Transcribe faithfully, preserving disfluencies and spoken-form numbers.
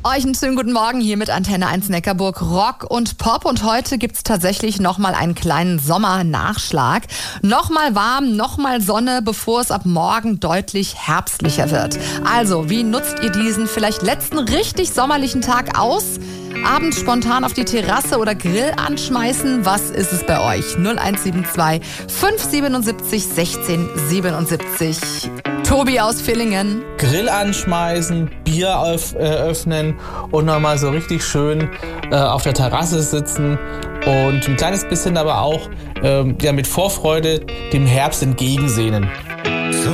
Euch einen schönen guten Morgen hier mit Antenne eins Neckarburg, Rock und Pop. Und heute gibt's tatsächlich nochmal einen kleinen Sommernachschlag. Nochmal warm, nochmal Sonne, bevor es ab morgen deutlich herbstlicher wird. Also, wie nutzt ihr diesen vielleicht letzten richtig sommerlichen Tag aus? Abends spontan auf die Terrasse oder Grill anschmeißen? Was ist es bei euch? null eins sieben zwei fünf sieben sieben sechzehn siebenundsiebzig. Tobi aus Villingen. Grill anschmeißen, Bier öff, äh, öffnen und nochmal so richtig schön äh, auf der Terrasse sitzen und ein kleines bisschen aber auch äh, ja, mit Vorfreude dem Herbst entgegensehnen.